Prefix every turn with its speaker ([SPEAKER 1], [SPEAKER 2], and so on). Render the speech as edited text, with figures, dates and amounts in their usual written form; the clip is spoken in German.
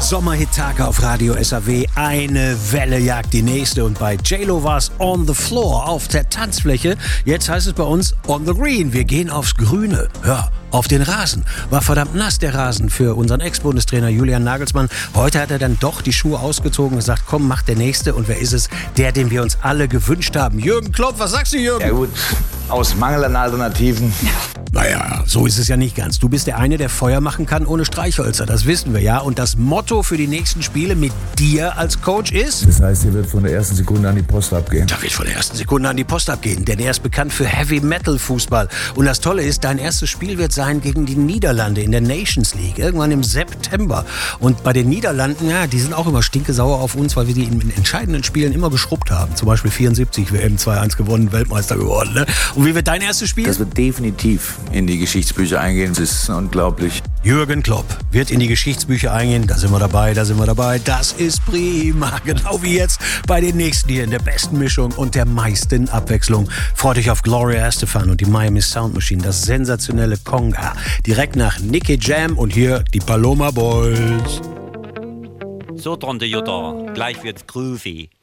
[SPEAKER 1] Sommerhit-Tage auf Radio SAW. Eine Welle jagt die nächste. Und bei J-Lo war es on the floor, auf der Tanzfläche. Jetzt heißt es bei uns on the green. Wir gehen aufs Grüne. Ja, auf den Rasen. War verdammt nass, der Rasen, für unseren Ex-Bundestrainer Julian Nagelsmann. Heute hat er dann doch die Schuhe ausgezogen und gesagt, komm, mach der Nächste. Und wer ist es? Der, den wir uns alle gewünscht haben. Jürgen Klopp, was sagst du, Jürgen?
[SPEAKER 2] Ja gut, aus Mangel an Alternativen.
[SPEAKER 1] Naja, so ist es ja nicht ganz. Du bist der eine, der Feuer machen kann ohne Streichhölzer. Das wissen wir ja. Und das Motto für die nächsten Spiele mit dir als Coach ist?
[SPEAKER 3] Das heißt, hier wird von der ersten Sekunde an die Post abgehen.
[SPEAKER 1] Da wird von der ersten Sekunde an die Post abgehen. Denn er ist bekannt für Heavy-Metal-Fußball. Und das Tolle ist, dein erstes Spiel wird sein gegen die Niederlande in der Nations League. Irgendwann im September. Und bei den Niederlanden, ja, die sind auch immer stinkesauer auf uns, weil wir die in entscheidenden Spielen immer geschrubbt haben. Zum Beispiel 74 WM 2-1 gewonnen, Weltmeister geworden. Ne? Und wie wird dein erstes Spiel?
[SPEAKER 2] Das wird definitiv in die Geschichtsbücher eingehen. Das ist unglaublich.
[SPEAKER 1] Jürgen Klopp wird in die Geschichtsbücher eingehen. Da sind wir dabei, da sind wir dabei. Das ist prima. Genau wie jetzt bei den nächsten hier in der besten Mischung und der meisten Abwechslung. Freut euch auf Gloria Estefan und die Miami Sound Machine, das sensationelle Conga. Direkt nach Nicky Jam und hier die Paloma Boys.
[SPEAKER 4] So, Tante Jutta, gleich wird's groovy.